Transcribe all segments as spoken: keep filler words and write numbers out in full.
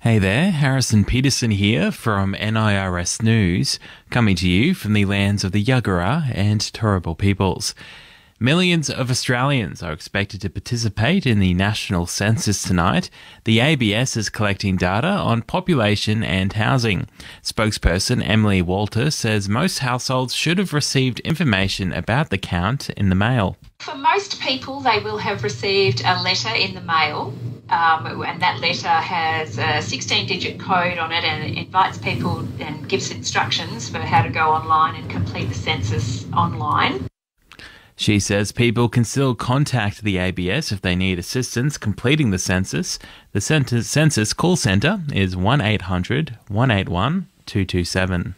Hey there, Harrison Peterson here from N I R S News, coming to you from the lands of the Yagara and Turrbal peoples. Millions of Australians are expected to participate in the national census tonight. The A B S is collecting data on population and housing. Spokesperson Emily Walter says most households should have received information about the count in the mail. For most people, they will have received a letter in the mail, um, and that letter has a sixteen-digit code on it, and it invites people and gives instructions for how to go online and complete the census online. She says people can still contact the A B S if they need assistance completing the census. The census call centre is one eight hundred, one eight one, two two seven.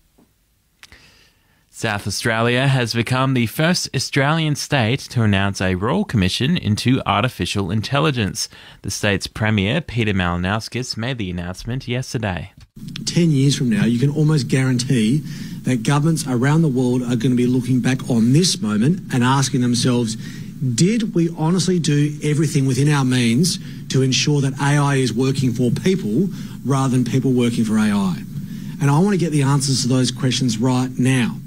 South Australia has become the first Australian state to announce a royal commission into artificial intelligence. The state's Premier, Peter Malinauskas, made the announcement yesterday. Ten years from now, you can almost guarantee that governments around the world are going to be looking back on this moment and asking themselves, did we honestly do everything within our means to ensure that A I is working for people rather than people working for A I? And I want to get the answers to those questions right now.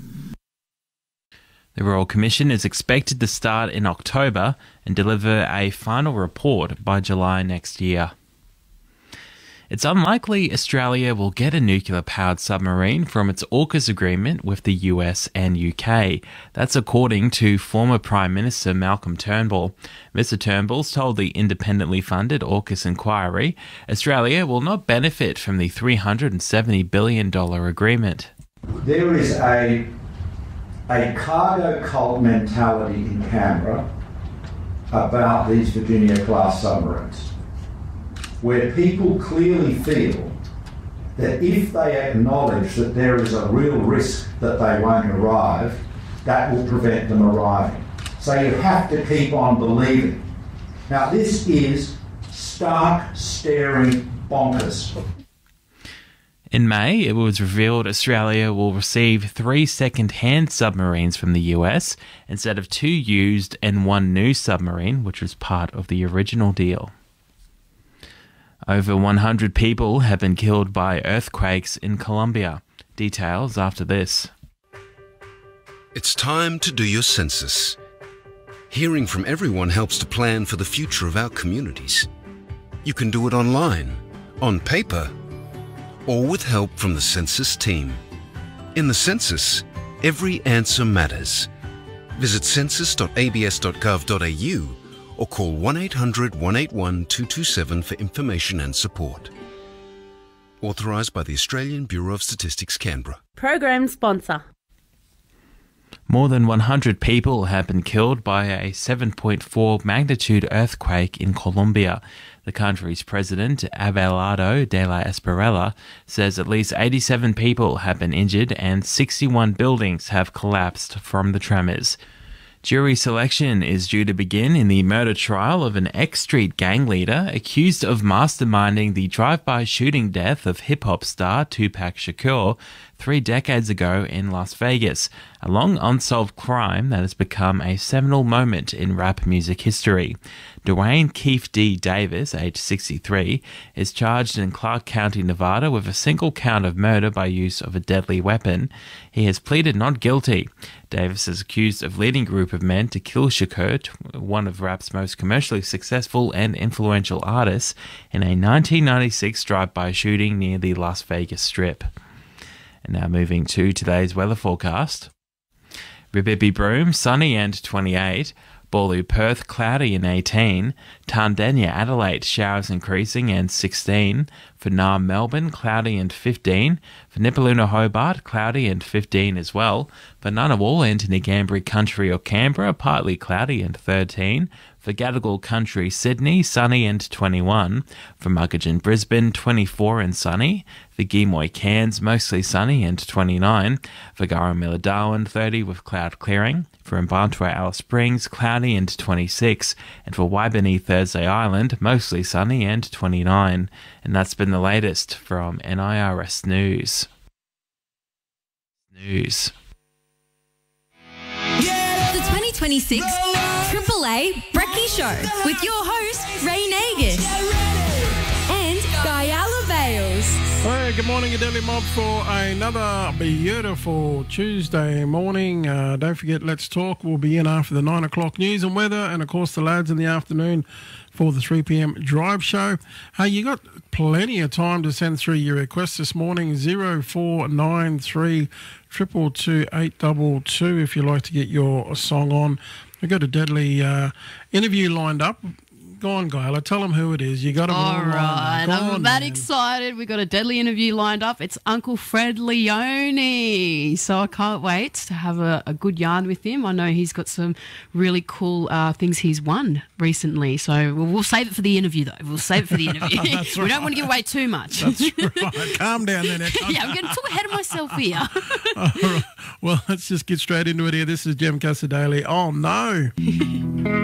The Royal Commission is expected to start in October and deliver a final report by July next year. It's unlikely Australia will get a nuclear-powered submarine from its AUKUS agreement with the U S and U K. That's according to former Prime Minister Malcolm Turnbull. Mister Turnbull's told the independently funded AUKUS inquiry Australia will not benefit from the three hundred seventy billion dollars agreement. There is a a cargo cult mentality in Canberra about these Virginia-class submarines, where people clearly feel that if they acknowledge that there is a real risk that they won't arrive, that will prevent them arriving. So you have to keep on believing. Now this is stark, staring bonkers. In May, it was revealed Australia will receive three second-hand submarines from the U S instead of two used and one new submarine, which was part of the original deal. Over one hundred people have been killed by earthquakes in Colombia. Details after this. It's time to do your census. Hearing from everyone helps to plan for the future of our communities. You can do it online, on paper, or with help from the census team. In the census, every answer matters. Visit census dot a b s dot gov dot a u or call one eight hundred, one eight one, two two seven for information and support. Authorised by the Australian Bureau of Statistics, Canberra. Program sponsor. More than one hundred people have been killed by a seven point four magnitude earthquake in Colombia. The country's president, Abelardo de la Espriella, says at least eighty-seven people have been injured and sixty-one buildings have collapsed from the tremors. Jury selection is due to begin in the murder trial of an ex-street gang leader accused of masterminding the drive-by shooting death of hip-hop star Tupac Shakur three decades ago in Las Vegas, a long unsolved crime that has become a seminal moment in rap music history. Dwayne Keefe D. Davis, age sixty-three, is charged in Clark County, Nevada with a single count of murder by use of a deadly weapon. He has pleaded not guilty. Davis is accused of leading a group of men to kill Shakur, one of rap's most commercially successful and influential artists, in a nineteen ninety-six drive-by shooting near the Las Vegas Strip. And now moving to today's weather forecast. Ribibi Broome, sunny and twenty-eight. Bawloo Perth, cloudy and eighteen. Tandenya Adelaide, showers increasing and sixteen. For Naarm Melbourne, cloudy and fifteen. For Nipaluna Hobart, cloudy and fifteen as well. For Ngunnawal and Ngambri Country or Canberra, partly cloudy and thirteen. For Gadigal Country, Sydney, sunny and twenty-one. For Muggeridge Brisbane, twenty-four and sunny. For Geemoy Cairns, mostly sunny and twenty-nine. For Garramilla Darwin, thirty with cloud clearing. For Mbantua Alice Springs, cloudy and twenty-six. And for Waibini Thursday Island, mostly sunny and twenty-nine. And that's been the latest from N I R S News. News. The twenty twenty-six Triple A Brekkie Show with your host, Ray Nagus and Guy Alabay. Hey, good morning, Adelie Mob, for another beautiful Tuesday morning. Uh, don't forget, Let's Talk will be in after the nine o'clock news and weather, and of course the lads in the afternoon for the three p.m. drive show. Hey, you got plenty of time to send through your requests this morning. zero four nine three two two two eight two two if you'd like to get your song on. We've got a deadly uh, interview lined up. Go on, Guyla. Tell them who it is. You got them all, all right. Go I'm on, that man. excited. We've got a deadly interview lined up. It's Uncle Fred Leone. So I can't wait to have a, a good yarn with him. I know he's got some really cool uh, things he's won recently. So we'll, we'll save it for the interview, though. We'll save it for the interview. That's We right. don't want to give away too much. That's right. Calm down there, Nick. Yeah, I'm getting too ahead of myself here. All right. Well, let's just get straight into it here. This is Jem Casadale. Oh, no.